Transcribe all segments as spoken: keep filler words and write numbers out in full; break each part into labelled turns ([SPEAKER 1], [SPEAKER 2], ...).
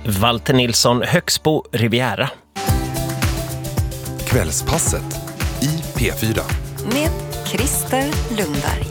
[SPEAKER 1] Walter Nilsson, Högsbo, Riviera.
[SPEAKER 2] Kvällspasset i P fyra.
[SPEAKER 3] Med Christer Lundberg.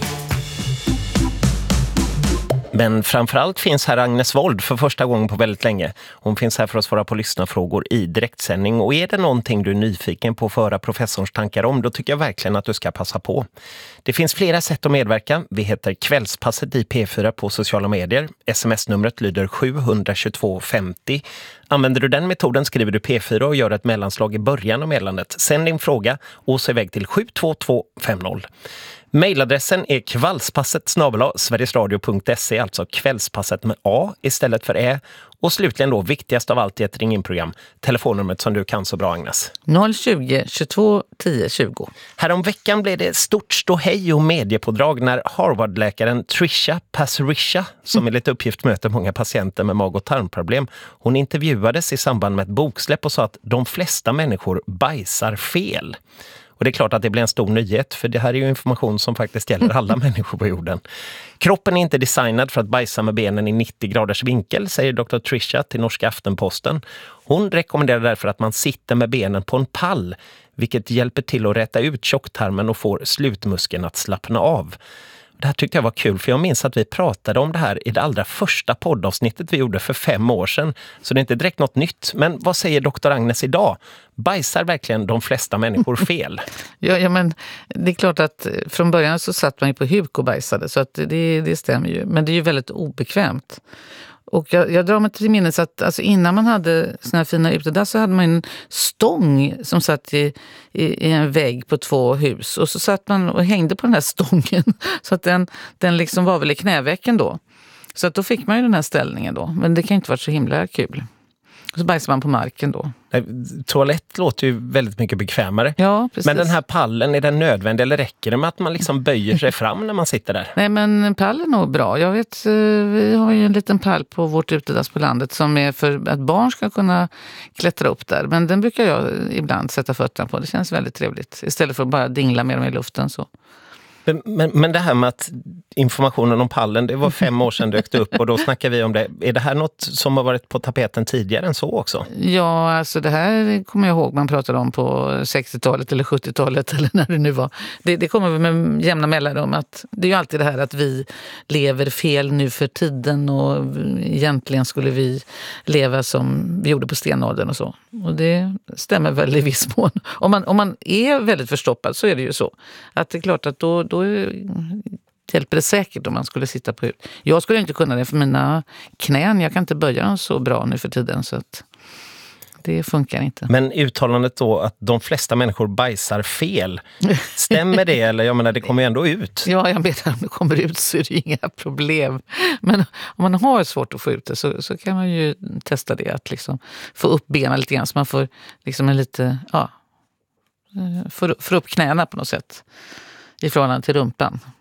[SPEAKER 1] Men framförallt finns här Agnes Wold för första gången på väldigt länge. Hon finns här för att svara på lyssnarfrågor i direktsändning. Och är det någonting du är nyfiken på att föra professorns tankar om, då tycker jag verkligen att du ska passa på. Det finns flera sätt att medverka. Vi heter Kvällspasset i P fyra på sociala medier. Sms-numret lyder sju två två femtio. Använder du den metoden skriver du P fyra och gör ett mellanslag i början av meddelandet. Sänd din fråga och så iväg till sju två två fem noll. Mailadressen är kvällspasset snabel-a sverigesradio punkt se, alltså kvällspasset med A istället för Ä. Och slutligen då, viktigast av allt i ett ring-in-program, telefonnumret som du kan så bra, Agnes.
[SPEAKER 4] noll tjugo, tjugotvå, tio, tjugo.
[SPEAKER 1] Härom veckan blev det stort ståhej och mediepådrag när Harvard-läkaren Trisha Pasricha, som enligt uppgift möter många patienter med mag- och tarmproblem, hon intervjuades i samband med ett boksläpp och sa att de flesta människor bajsar fel. Och det är klart att det blir en stor nyhet, för det här är ju information som faktiskt gäller alla människor på jorden. Kroppen är inte designad för att bajsa med benen i nittio graders vinkel, säger doktor Trisha till Norska Aftenposten. Hon rekommenderar därför att man sitter med benen på en pall, vilket hjälper till att rätta ut tjocktarmen och får slutmuskeln att slappna av. Det här tyckte jag var kul, för jag minns att vi pratade om det här i det allra första poddavsnittet vi gjorde för fem år sedan. Så det är inte direkt något nytt. Men vad säger doktor Agnes idag? Bajsar verkligen de flesta människor fel?
[SPEAKER 4] ja, ja, men det är klart att från början så satt man ju på huk och bajsade, så att det, det stämmer ju. Men det är ju väldigt obekvämt. Och jag, jag drar mig till minnes att alltså innan man hade såna här fina utedass så hade man en stång som satt i, i, i en vägg på två hus. Och så satt man och hängde på den här stången så att den, den liksom var väl i knävecken då. Så att då fick man ju den här ställningen då. Men det kan inte vara så himla kul. Och så bajsar man på marken då.
[SPEAKER 1] Toalett låter ju väldigt mycket bekvämare.
[SPEAKER 4] Ja, precis.
[SPEAKER 1] Men den här pallen, är den nödvändig eller räcker det med att man liksom böjer sig fram när man sitter där?
[SPEAKER 4] Nej, men pall är nog bra. Jag vet, vi har ju en liten pall på vårt utedass på landet som är för att barn ska kunna klättra upp där. Men den brukar jag ibland sätta fötterna på. Det känns väldigt trevligt. Istället för att bara dingla med dem i luften så.
[SPEAKER 1] Men, men, men det här med att informationen om pallen, det var fem år sedan dök upp och då snackar vi om det. Är det här något som har varit på tapeten tidigare än så också?
[SPEAKER 4] Ja, alltså det här kommer jag ihåg man pratade om på sextiotalet eller sjuttiotalet eller när det nu var. Det, det kommer vi med jämna mellanrum att det är ju alltid det här att vi lever fel nu för tiden och egentligen skulle vi leva som vi gjorde på stenåldern och så. Och det stämmer väl i viss mån. Om man, om man är väldigt förstoppad så är det ju så. Att det är klart att då, då hjälper det säkert om man skulle sitta på huk. Jag skulle inte kunna det för mina knän. Jag kan inte böja dem så bra nu för tiden så att det funkar inte.
[SPEAKER 1] Men uttalandet då att de flesta människor bajsar fel, stämmer det? Eller jag menar, det kommer ju ändå ut.
[SPEAKER 4] Ja, jag vet att om det kommer ut så är det inga problem. Men om man har svårt att få ut det så, så kan man ju testa det. Att liksom få upp benen lite grann så man får liksom en lite, ja, får, får upp knäna på något sätt i förhållande till rumpan.